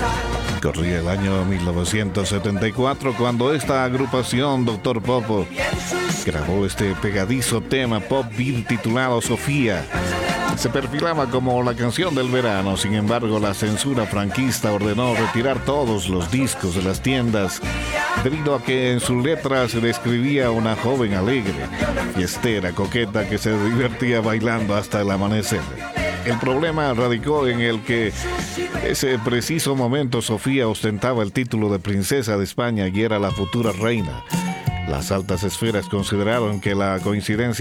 Corría el año 1974 cuando esta agrupación, Dr. Popo, grabó este pegadizo tema pop beat titulado Sofía. Se perfilaba como la canción del verano. Sin embargo, la censura franquista ordenó retirar todos los discos de las tiendas debido a que en su letra se describía una joven alegre, fiestera, coqueta que se divertía bailando hasta el amanecer. El problema radicó en el que ese preciso momento Sofía ostentaba el título de princesa de España y era la futura reina. Las altas esferas consideraron que la coincidencia